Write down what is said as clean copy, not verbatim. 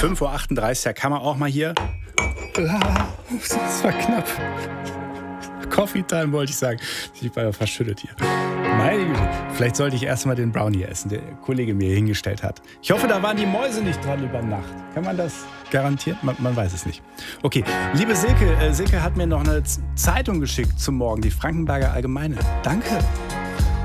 5:38 Uhr, da kann man auch mal hier... Das war knapp. Coffee Time wollte ich sagen. Ich war ja verschüttet hier. Meine Güte. Vielleicht sollte ich erst mal den Brownie essen, der Kollege mir hingestellt hat. Ich hoffe, da waren die Mäuse nicht dran über Nacht. Kann man das garantieren? Man weiß es nicht. Okay, liebe Silke. Silke hat mir noch eine Zeitung geschickt zum Morgen, die Frankenberger Allgemeine. Danke.